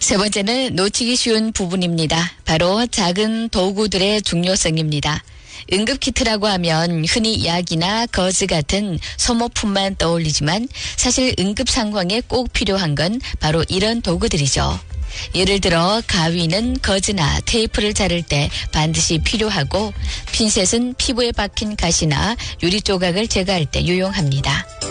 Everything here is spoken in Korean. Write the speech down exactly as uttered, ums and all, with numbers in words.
세 번째는 놓치기 쉬운 부분입니다. 바로 작은 도구들의 중요성입니다. 응급키트라고 하면 흔히 약이나 거즈 같은 소모품만 떠올리지만 사실 응급 상황에 꼭 필요한 건 바로 이런 도구들이죠. 예를 들어 가위는 거즈나 테이프를 자를 때 반드시 필요하고 핀셋은 피부에 박힌 가시나 유리 조각을 제거할 때 유용합니다.